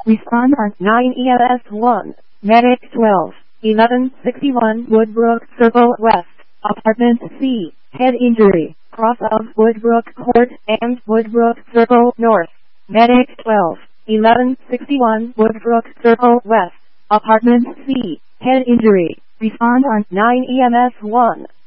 Respond on 9 EMS 1. Medic 12. 1161 Woodbrook Circle West. Apartment C. Head injury. Cross of Woodbrook Court and Woodbrook Circle North. Medic 12. 1161 Woodbrook Circle West. Apartment C. Head injury. Respond on 9 EMS 1.